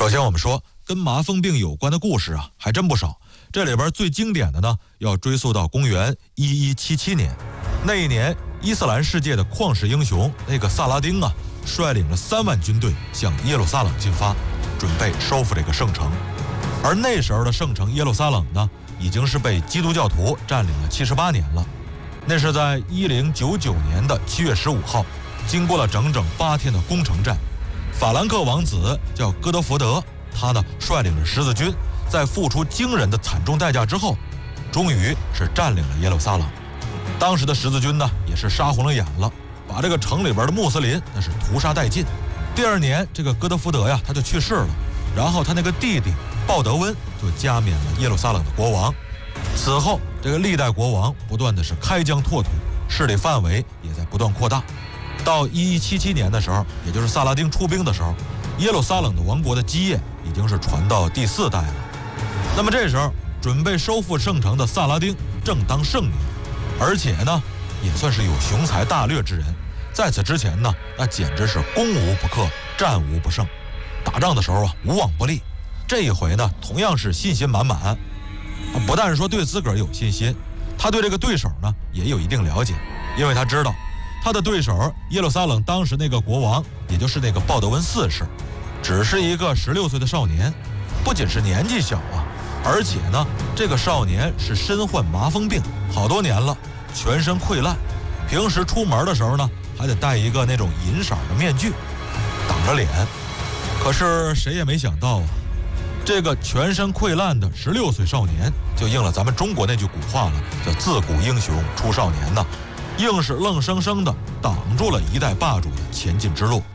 首先我们说跟麻风病有关的故事啊还真不少，这里边最经典的呢要追溯到公元1177年。那一年伊斯兰世界的旷世英雄那个萨拉丁啊，率领着3万军队向耶路撒冷进发，准备收复这个圣城。而那时候的圣城耶路撒冷呢，已经是被基督教徒占领了78年了。那是在1099年的7月15号，经过了整整8天的攻城战，法兰克王子叫哥德福德，他呢率领着十字军，在付出惊人的惨重代价之后，终于是占领了耶路撒冷。当时的十字军呢也是杀红了眼了，把这个城里边的穆斯林那是屠杀殆尽。第2年这个哥德福德呀他就去世了，然后他那个弟弟鲍德温就加冕了耶路撒冷的国王。此后这个历代国王不断的是开疆拓土，势力范围也在不断扩大。到1177年的时候，也就是萨拉丁出兵的时候，耶路撒冷的王国的基业已经是传到第4代了。那么这时候准备收复圣城的萨拉丁正当盛年，而且呢也算是有雄才大略之人。在此之前呢，那简直是攻无不克，战无不胜，打仗的时候啊无往不利。这一回呢同样是信心满满，不但是说对自个儿有信心，他对这个对手呢也有一定了解，因为他知道他的对手耶路撒冷当时那个国王，也就是那个鲍德温4世，只是一个16岁的少年，不仅是年纪小啊，而且呢这个少年是身患麻风病好多年了，全身溃烂，平时出门的时候呢还得戴一个那种银色的面具挡着脸。可是谁也没想到啊，这个全身溃烂的16岁少年，就应了咱们中国那句古话了，叫自古英雄出少年呐，硬是愣生生的挡住了一代霸主的前进之路。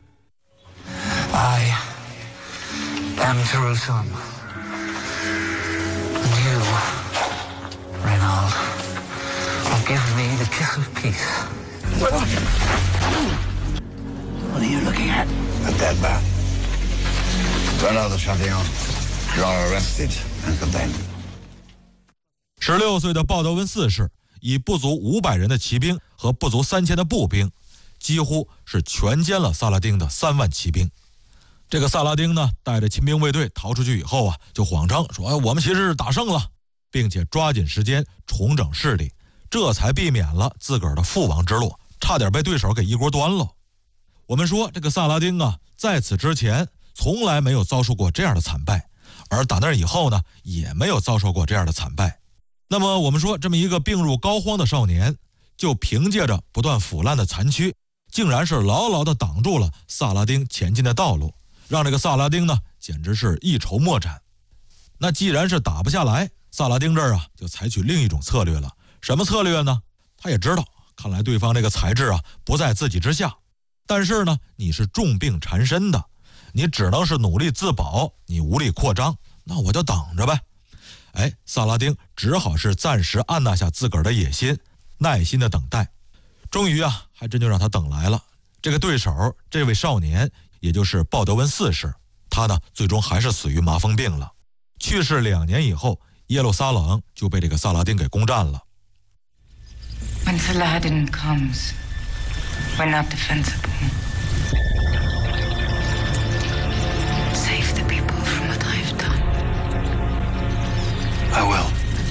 I am Jerusalem. And you, Reynald, will give me the kiss of peace. What are you looking at? A dead man. Reynald de Chatillon, you are arrested and condemned. 16岁的鲍德温4世以不足500人的骑兵和不足3000的步兵，几乎是全歼了萨拉丁的3万骑兵。这个萨拉丁呢，带着亲兵卫队逃出去以后啊，就谎称说，我们其实是打胜了，并且抓紧时间重整势力，这才避免了自个儿的覆亡之路，差点被对手给一锅端了。我们说这个萨拉丁啊，在此之前从来没有遭受过这样的惨败，而打那以后呢，也没有遭受过这样的惨败。那么我们说这么一个病入膏肓的少年，就凭借着不断腐烂的残躯，竟然是牢牢地挡住了萨拉丁前进的道路，让这个萨拉丁呢简直是一筹莫展。那既然是打不下来，萨拉丁这儿啊就采取另一种策略了。什么策略呢？他也知道看来对方这个才智啊不在自己之下，但是呢你是重病缠身的，你只能是努力自保，你无力扩张，那我就等着呗。萨拉丁只好是暂时按捺下自个儿的野心，耐心的等待。终于啊，还真就让他等来了。这个对手，这位少年，也就是鲍德温4世，他呢最终还是死于麻风病了。去世2年以后，耶路撒冷就被这个萨拉丁给攻占了。 When Saladin comes, we're not defensible. Save the people from what I've done. I will.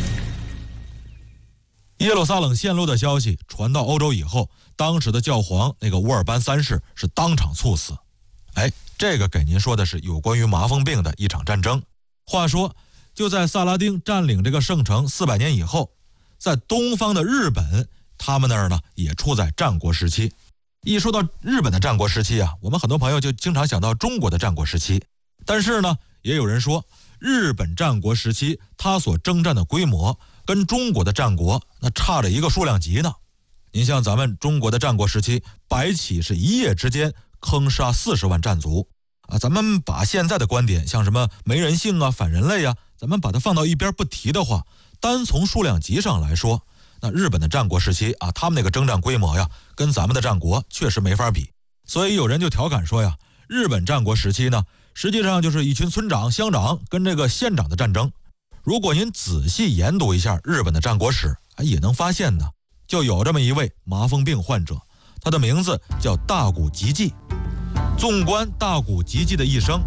耶路撒冷陷落的消息传到欧洲以后，当时的教皇那个乌尔班3世是当场猝死。这个给您说的是有关于麻风病的一场战争。话说，就在萨拉丁占领这个圣城400年以后，在东方的日本，他们那儿呢也处在战国时期。一说到日本的战国时期啊，我们很多朋友就经常想到中国的战国时期。但是呢，也有人说，日本战国时期他所征战的规模跟中国的战国那差着一个数量级呢。您像咱们中国的战国时期，白起是一夜之间坑杀40万战卒啊。咱们把现在的观点，像什么没人性啊、反人类啊，咱们把它放到一边不提的话，单从数量级上来说，那日本的战国时期啊，他们那个征战规模呀，跟咱们的战国确实没法比。所以有人就调侃说呀，日本战国时期呢，实际上就是一群村长、乡长跟这个县长的战争。如果您仔细研读一下日本的战国史，也能发现呢，就有这么一位麻风病患者，他的名字叫大谷吉继。纵观大谷吉继的一生，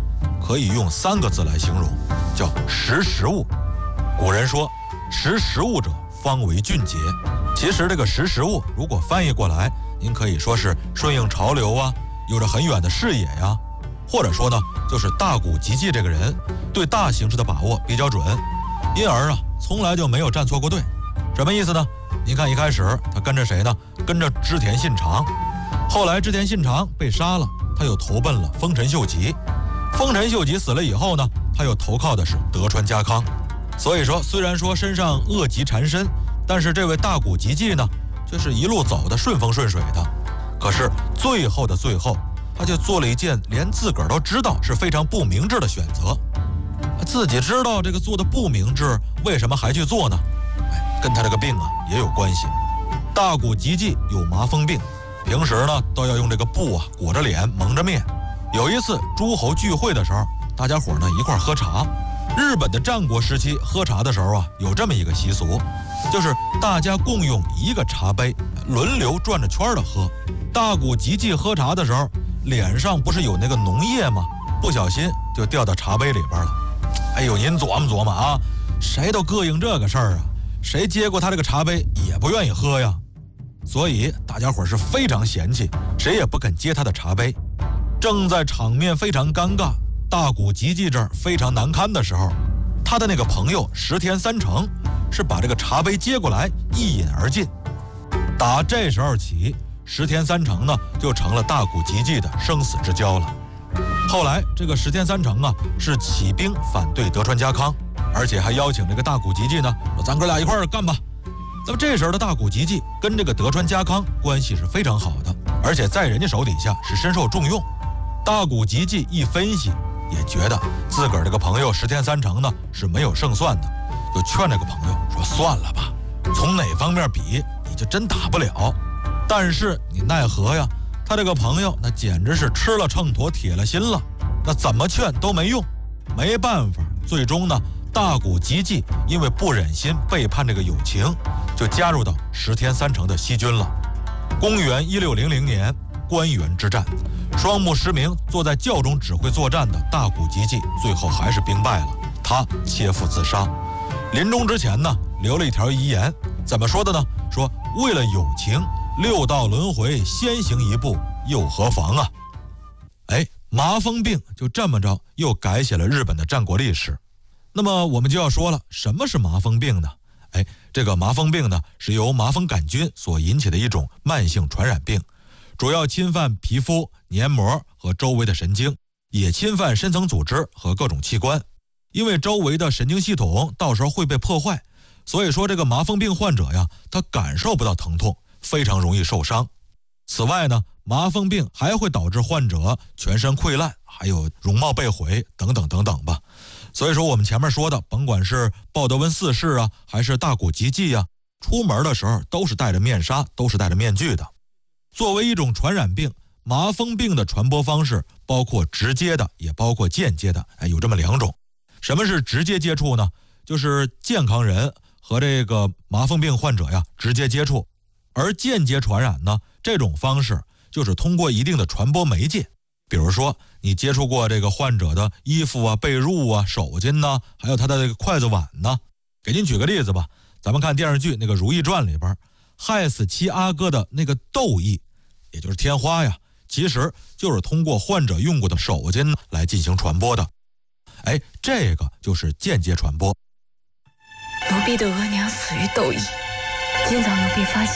可以用3个字来形容，叫识时务。古人说识时务者方为俊杰。其实这个识时务如果翻译过来，您可以说是顺应潮流啊，有着很远的视野呀，或者说呢就是大谷吉继这个人对大形势的把握比较准，因而啊从来就没有站错过队。什么意思呢？您看一开始他跟着谁呢？跟着织田信长，后来织田信长被杀了，他又投奔了丰臣秀吉。丰臣秀吉死了以后呢，他又投靠的是德川家康。所以说虽然说身上恶疾缠身，但是这位大谷吉继呢却是一路走的顺风顺水的。可是最后的最后，他就做了一件连自个儿都知道是非常不明智的选择。自己知道这个做的不明智，为什么还去做呢？跟他这个病啊也有关系。大谷吉继有麻风病，平时呢都要用这个布啊裹着脸蒙着面。有一次诸侯聚会的时候，大家伙呢一块喝茶。日本的战国时期喝茶的时候啊，有这么一个习俗，就是大家共用一个茶杯，轮流转着圈的喝。大谷吉继喝茶的时候，脸上不是有那个浓液吗？不小心就掉到茶杯里边了。哎呦，您琢磨琢磨啊，谁都膈应这个事儿啊，谁接过他这个茶杯也不愿意喝呀。所以大家伙是非常嫌弃，谁也不肯接他的茶杯。正在场面非常尴尬，大谷吉继这儿非常难堪的时候，他的那个朋友石田三成是把这个茶杯接过来一饮而尽。打这时候起，石田三成呢就成了大谷吉继的生死之交了。后来这个石田三成啊是起兵反对德川家康，而且还邀请这个大谷吉继呢说咱哥俩一块儿干吧。那么这时候的大谷吉继跟这个德川家康关系是非常好的，而且在人家手底下是深受重用。大谷吉继一分析，也觉得自个儿这个朋友石田三成呢是没有胜算的，就劝这个朋友说算了吧，从哪方面比你就真打不了。但是你奈何呀，他这个朋友那简直是吃了秤砣铁了心了，那怎么劝都没用。没办法，最终呢大谷吉继因为不忍心背叛这个友情，就加入到石田三成的西军了。公元1600年关原之战，双目失明坐在轿中指挥作战的大谷吉继最后还是兵败了，他切腹自杀。临终之前呢留了一条遗言，怎么说的呢？说为了友情，6道轮回先行一步又何妨啊。麻风病就这么着又改写了日本的战国历史。那么我们就要说了，什么是麻风病呢？这个麻风病呢是由麻风杆菌所引起的一种慢性传染病，主要侵犯皮肤、黏膜和周围的神经，也侵犯深层组织和各种器官。因为周围的神经系统到时候会被破坏，所以说这个麻风病患者呀，他感受不到疼痛，非常容易受伤。此外呢，麻风病还会导致患者全身溃烂，还有容貌被毁等等等等吧。所以说我们前面说的，甭管是鲍德温四世啊，还是大谷吉继啊，出门的时候都是戴着面纱，都是戴着面具的。作为一种传染病，麻风病的传播方式包括直接的，也包括间接的，有这么2种。什么是直接接触呢？就是健康人和这个麻风病患者呀直接接触。而间接传染呢，这种方式就是通过一定的传播媒介，比如说你接触过这个患者的衣服啊、被褥啊、手巾呢，还有他的这个筷子碗呢。给您举个例子吧，咱们看电视剧那个《如懿传》里边，害死七阿哥的那个窦漪，也就是天花呀，其实就是通过患者用过的手巾来进行传播的。这个就是间接传播。 奴婢的额娘死于窦漪，今早奴婢发现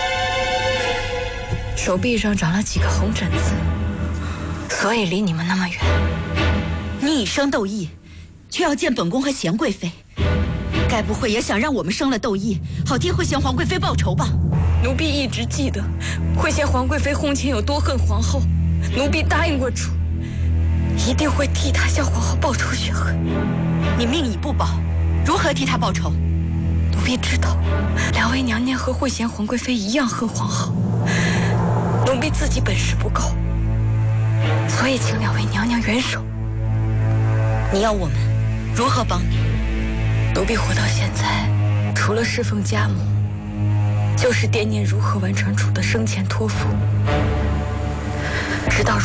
手臂上长了几个红疹子，所以离你们那么远。 你已生窦漪，却要见本宫和贤贵妃，该不会也想让我们生了窦漪，好替惠贤皇贵妃报仇吧？ 奴婢一直记得惠贤皇贵妃婚前有多恨皇后，奴婢答应过主，一定会替她向皇后报仇雪恨。 你命已不保，如何替她报仇？ 奴婢知道2位娘娘和惠贤皇贵妃一样恨皇后，奴婢自己本事不够，所以请2位娘娘援手。 你要我们如何帮你？ 奴婢活到现在，除了侍奉家母，就是惦念如何完成主的生前托付。直到